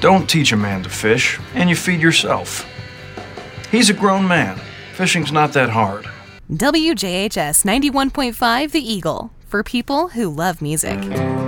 Don't teach a man to fish, and you feed yourself. He's a grown man. Fishing's not that hard. WJHS 91.5 The Eagle, for people who love music.